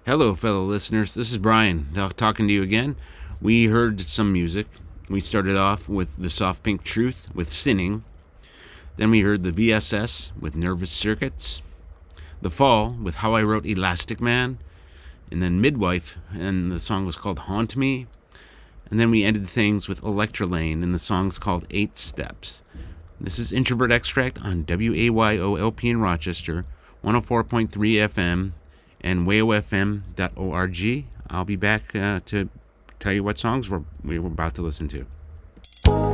Hello, fellow listeners. This is Brian talking to you again. We heard some music. We started off with the Soft Pink Truth with Sinning. Then we heard the VSS with Nervous Circuits. The Fall with How I Wrote Elastic Man. And then Midwife, and the song was called Haunt Me. And then we ended things with Electrolane, and the song's called 8 Steps. This is Introvert Extract on WAYOLP in Rochester, 104.3 FM, and wayofm.org. I'll be back to tell you what songs we were about to listen to.